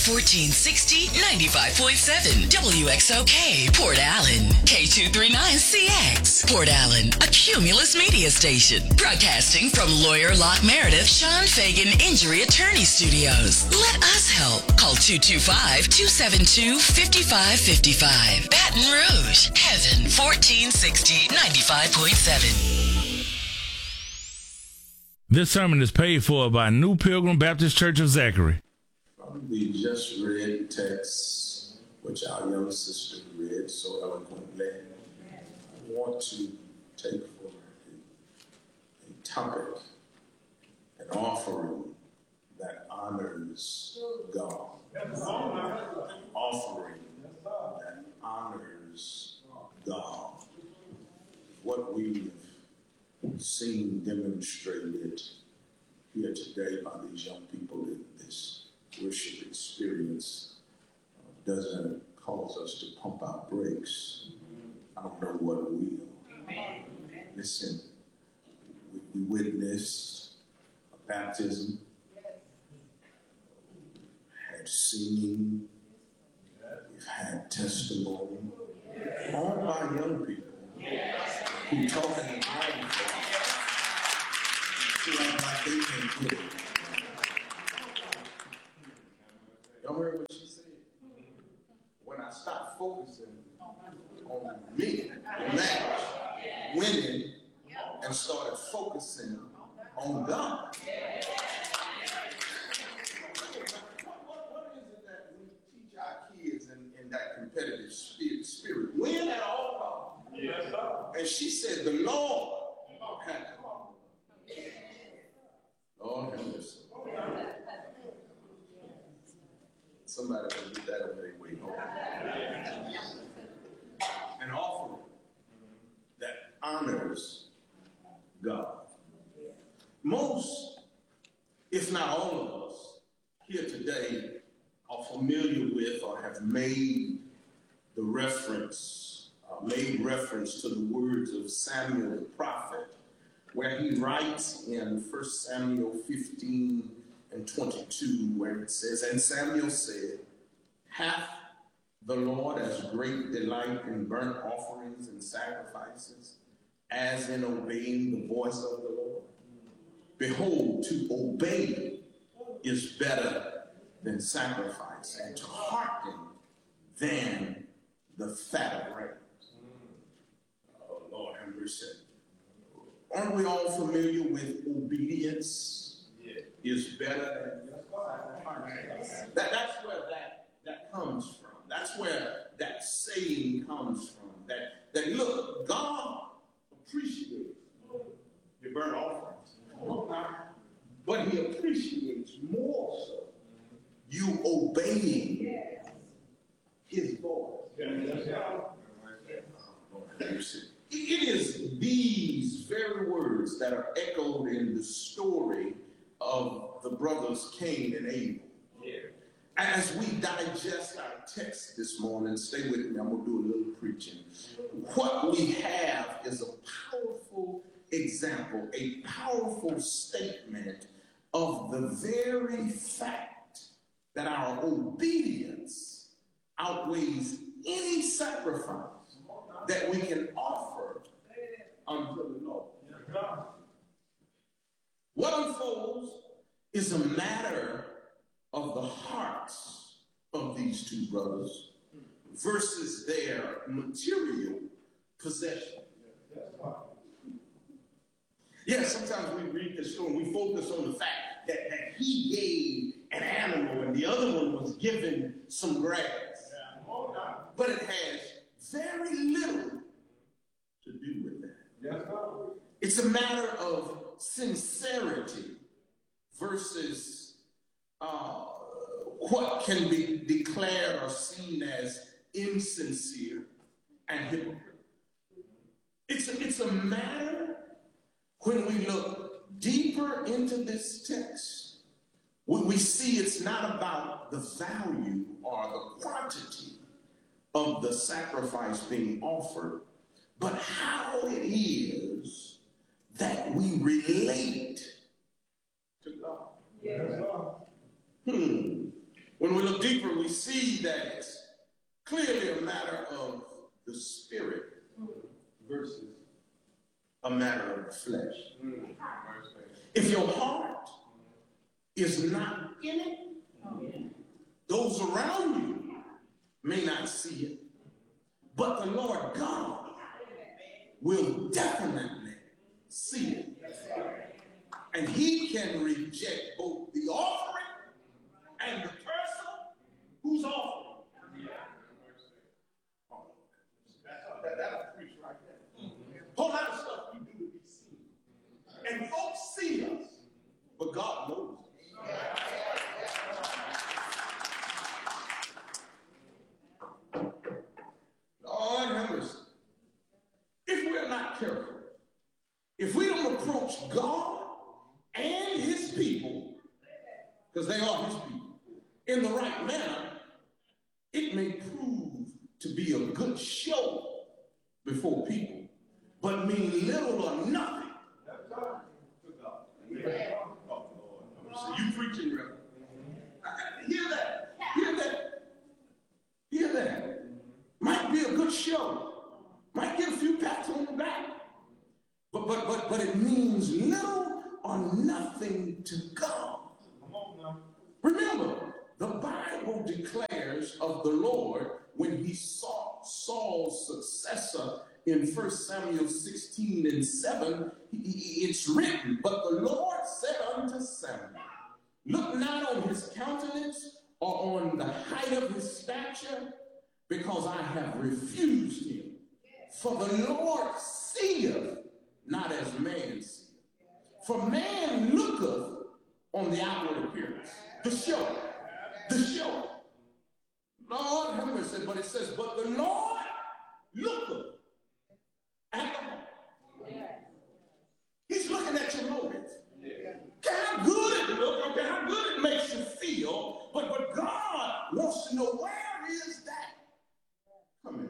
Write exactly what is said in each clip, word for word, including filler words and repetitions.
fourteen sixty, ninety-five point seven W X O K, Port Allen. K two thirty-nine C X, Port Allen, a Cumulus media station. Broadcasting from Lawyer Locke Meredith Sean Fagan Injury Attorney Studios. Let us help. Call two two five, two seven two, five five five five. Baton Rouge, Heaven, fourteen sixty, ninety-five point seven. This sermon is paid for by New Pilgrim Baptist Church of Zachary. We just read text, which our young sister read so eloquently. I want to take for a, a topic, an offering that honors God. An offering that honors God. What we've seen demonstrated here today by these young people in this worship experience uh, doesn't cause us to pump our brakes. I don't know what will. Listen, we, we witnessed a baptism, had singing, we've had testimony, all by young people who talk in the mind who act like they can get it. Y'all heard what she said? When I stopped focusing on me, the match, winning, and started focusing on God. What, what is it that we teach our kids in, in that competitive spirit? spirit? Win at all costs. Yes, sir. And she said, the Lord had to call. Lord have mercy. Somebody will get that on their way home. An offering that honors God. Most, if not all of us, here today are familiar with or have made the reference, uh, made reference to the words of Samuel the prophet, where he writes in First Samuel fifteen and twenty-two, where it says, and Samuel said, hath the Lord as great delight in burnt offerings and sacrifices as in obeying the voice of the Lord? Behold, to obey is better than sacrifice, and to hearken than the fat of rams. Oh, Lord have mercy. Aren't we all familiar with obedience is better than sacrifice? That, that's where that, that comes from. That's where that saying comes from. That, that look, God appreciates your burnt offerings, but he appreciates more so you obeying his voice. It is these very words that are echoed in the story of the brothers Cain and Abel. Yeah. As we digest our text this morning, stay with me, I'm going to do a little preaching. What we have is a powerful example, a powerful statement of the very fact that our obedience outweighs any sacrifice that we can offer unto the Lord. What unfolds is a matter of the hearts of these two brothers versus their material possession. Yes, sometimes we read this story and we focus on the fact that, that he gave an animal and the other one was given some grass. But it has very little to do with that. It's a matter of sincerity versus uh, what can be declared or seen as insincere and hypocrite. It's a, it's a matter when we look deeper into this text, when we see it's not about the value or the quantity of the sacrifice being offered, but how it is that we relate to God. Yes. Hmm. When we look deeper, we see that it's clearly a matter of the spirit versus a matter of the flesh. If your heart is not in it, those around you may not see it, but the Lord God will definitely see it. And he can reject both the offering and the person who's offering. That, that'll preach right there. Whole lot of stuff we do to be seen. And folks see us, but God knows us. Lord have mercy. If we're not careful, if we don't approach God and his people, because they are his people, in the right manner, it may prove to be a good show before people, but mean little or nothing to God. Oh, Lord. You preaching, Reverend. Hear that. Hear that. Hear that. Might be a good show. Might get a few pats on the back. But but but but it means little or nothing to God. Come on now. Remember, the Bible declares of the Lord when he saw Saul's successor in First Samuel sixteen and seven, it's written, but the Lord said unto Samuel, look not on his countenance or on the height of his stature, because I have refused him. For the Lord seeth not as man seeth. For man looketh on the outward appearance, the show, the show. Lord have mercy, but it says, but the Lord looketh at the heart. He's looking at your motives. Okay, how good it looks, okay, how good it makes you feel, but, but God wants to know, where is that coming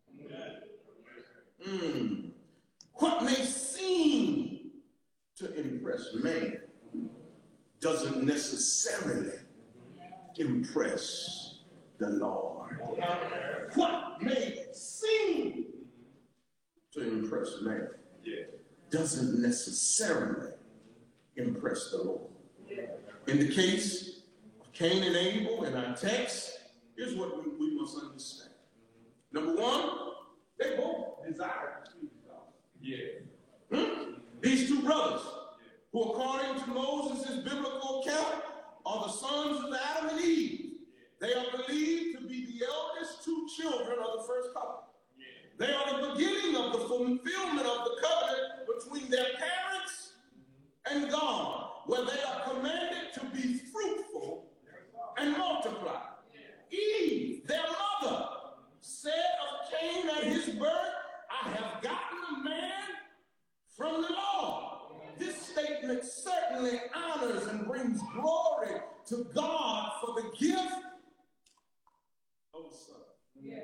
from? Mm. What may seem to impress man doesn't necessarily impress the Lord. What may seem to impress man doesn't necessarily impress the Lord. In the case of Cain and Abel in our text, here's what we, we must understand. Number one, they both desired to please God. Yeah. Hmm? These two brothers, who according to Moses' biblical account are the sons of Adam and Eve, they are believed to be the eldest two children of the first couple. They are the beginning of the fulfillment of the covenant between their parents and God, where they are commanded to be fruitful and multiply. Eve, their mother, said of Cain at his birth, I have gotten a man from the Lord. This statement certainly honors and brings glory to God for the gift of a son. Yeah.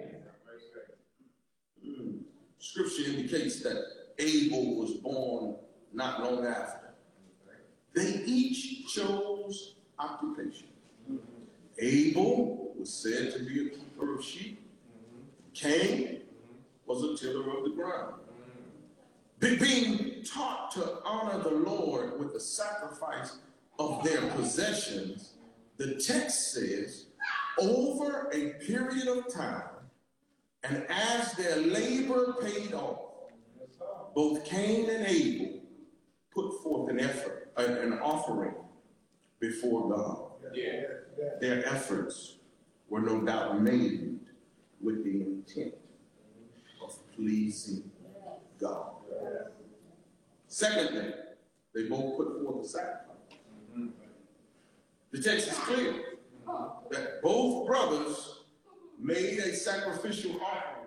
Mm. Scripture indicates that Abel was born not long after. They each chose occupation. Mm-hmm. Abel was said to be a keeper of sheep. Mm-hmm. Cain mm-hmm. was a tiller of the ground. Mm-hmm. Be- being taught to honor the Lord with the sacrifice of their possessions, the text says, over a period of time, and as their labor paid off, both Cain and Abel put forth an effort, an offering before God. Yeah. Their efforts were no doubt made with the intent of pleasing God. Secondly, they both put forth a sacrifice. The text is clear that both brothers made a sacrificial offering.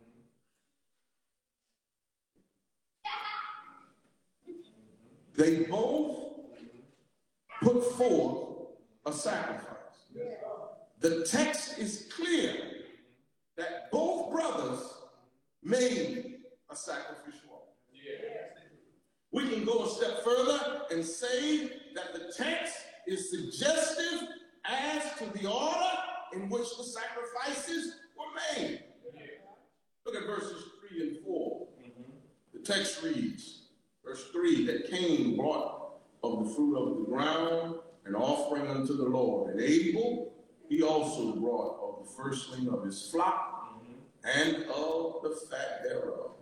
They both put forth a sacrifice. The text is clear that both brothers made a sacrificial offering. We can go a step further and say that the text is suggestive as to the order in which the sacrifices were made. Look at verses three and four. The text reads, verse three, that Cain brought of the fruit of the ground an offering unto the Lord. And Abel, he also brought of the firstling of his flock and of the fat thereof.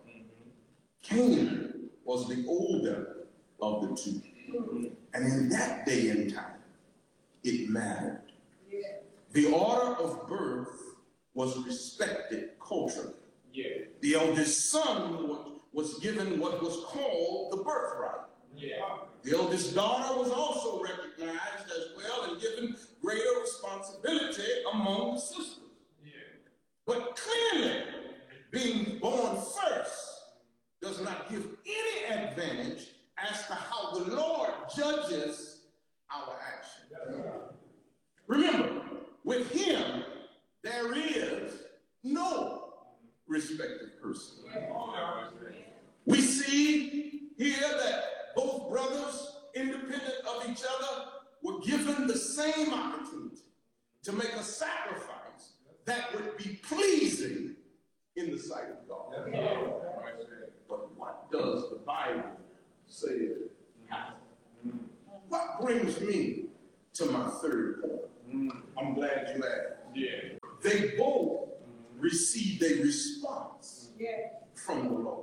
Cain was the older of the two. And in that day and time, it mattered. The order of birth was respected culturally. Yeah. The eldest son was given what was called the birthright. Yeah. The eldest daughter was also recognized as well and given greater responsibility among the sisters. Yeah. But clearly, being born first does not give any advantage as to how the Lord judges our actions. Yeah. Remember, with him, there is no respected person. We see here that both brothers, independent of each other, were given the same opportunity to make a sacrifice that would be pleasing in the sight of God. But what does the Bible say happen? What brings me to my third point? I'm glad you asked. Yeah. They both received a response from the Lord.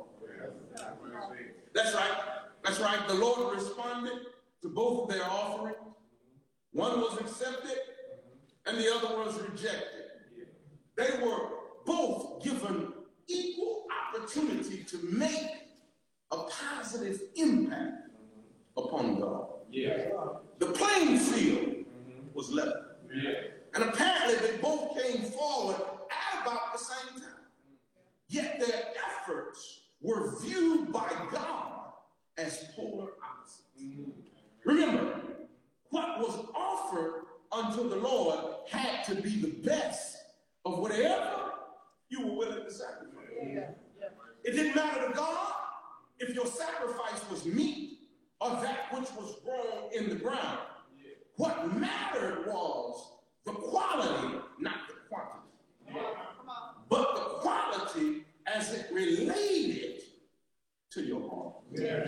That's right. That's right. The Lord responded to both of their offerings. One was accepted and the other was rejected. They were both given equal opportunity to make a positive impact upon God. Yeah. The playing field was level. Yeah. And apparently they both came forward at about the same time. Yet their efforts were viewed by God as polar opposites. Mm-hmm. Remember, what was offered unto the Lord had to be the best of whatever you were willing to sacrifice. Yeah. Yeah. It didn't matter to God if your sacrifice was meat or that which was grown in the ground. Yeah. What mattered was the quality, not the quantity. Yeah. But the quality as it related to your heart. Yeah.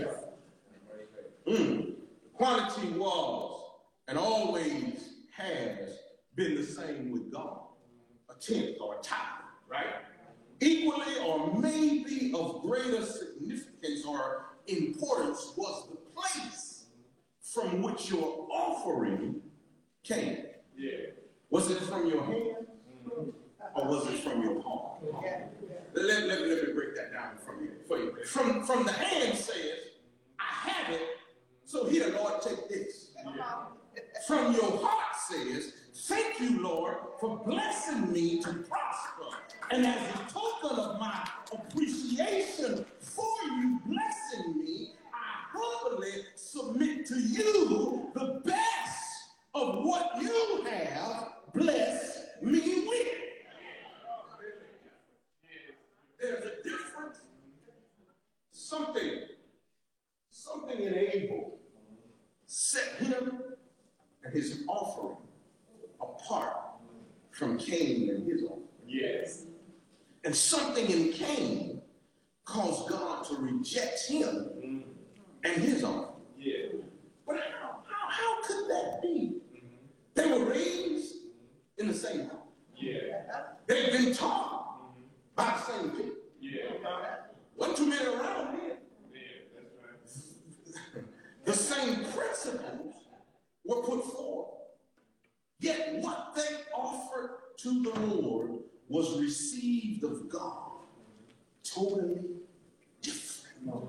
Mm. Quantity was and always has been the same with God. A tenth or a tithe, right? Equally or maybe of greater significance or importance was the place from which your offering came. Yeah. Was it from your hand or was it from your heart? Let, let, let me break that down from you, for you. From, from the hand says, I have it, so here, Lord, take this. Yeah. From your heart says, thank you, Lord, for blessing me to prosper. And as a token of my appreciation for you blessing me, I humbly submit to you the best of what you have blessed me with. There's a difference. Something, something in Abel set him and his offering apart from Cain and his offering. Yes. And something in Cain caused God to reject him mm-hmm. and his offering. Yeah. But how, how, how could that be? Mm-hmm. They were raised in the same house. Yeah. They've been taught mm-hmm. by the same people. Yeah. Wasn't too many around here. Yeah, that's right. The same principles were put forth. Yet what they offered to the Lord was received of God totally different.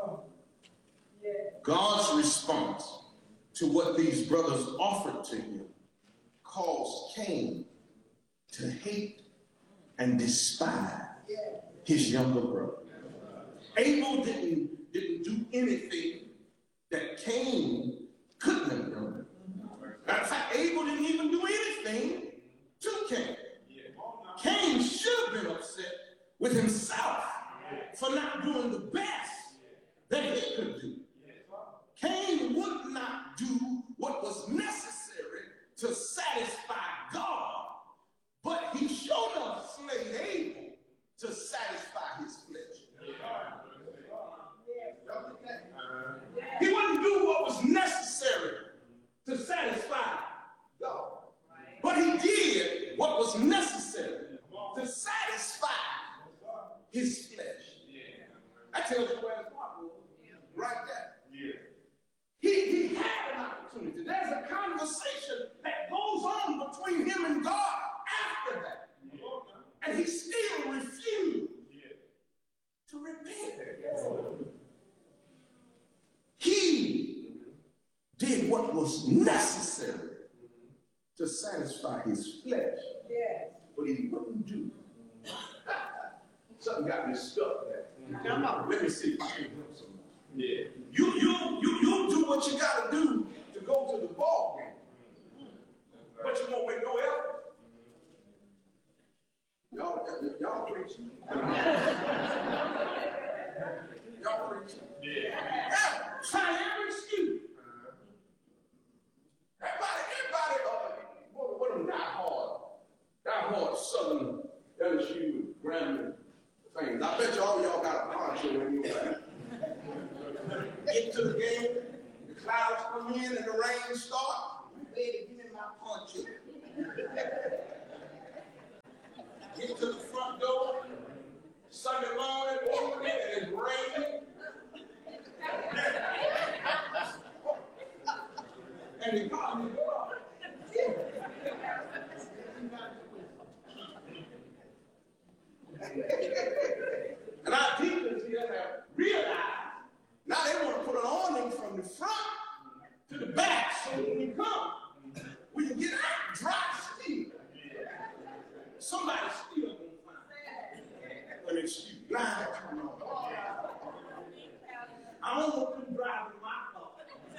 God's response to what these brothers offered to him caused Cain to hate and despise his younger brother. Abel didn't, didn't do anything that Cain couldn't have done. Matter of fact, Abel didn't even do anything to Cain. Cain should have been upset with himself for not doing the best that he could do. Cain would not do what was necessary to satisfy God, his flesh. That tells you where his heart was. Right there. Yeah. He, he had an opportunity. There's a conversation that goes on between him and God after that. Yeah. And he still refused yeah. to repent. Yeah. He did what was necessary to satisfy his flesh. Yeah. But he wouldn't do. Something got me stuck there. Come on. Let me see if I can help somebody. Yeah. You, you, you, you do what you got to do to go to the ball game. But you won't make no effort. Y'all, y'all preaching. Y'all preaching. Yeah. Try every excuse. Everybody, everybody, uh, what, what them die hard, die hard Southern L S U Grammy things. I bet you all of y'all got a poncho when you back. Get to the game, the clouds come in and the rain starts. Baby, give me my poncho. Get to the front door, Sunday morning, open it, and it's raining. And the car will go up. And our deacons here have realized now they want to put an awning from the front to the back so when we come, we can get out dry still. Somebody still gonna find an excuse. Now, I don't want them driving my car.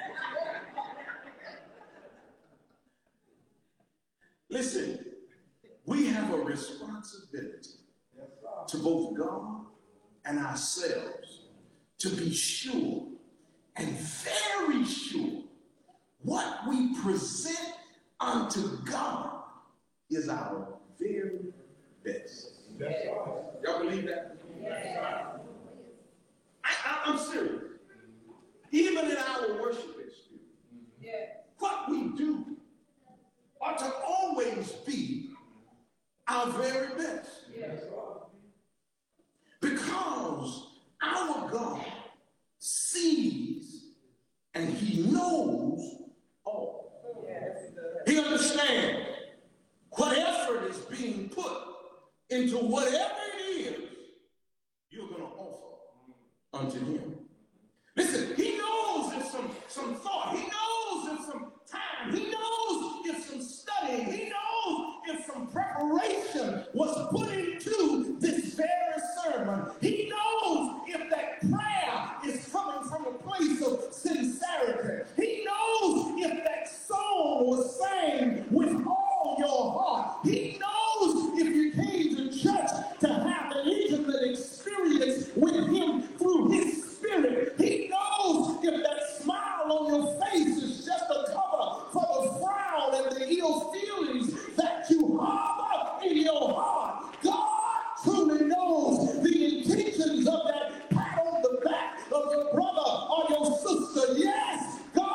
Listen, we have a responsibility to both God and ourselves to be sure and very sure what we present unto God is our very best. Yes. Y'all believe that? Yes. I, I, I'm serious. Even in our worship experience, yes. what we do ought to always be our very best. Yes. Because our God sees and he knows all. Yes. He understands what effort is being put into whatever it is you're going to offer unto him. Listen, he knows there's some, some thought. He knows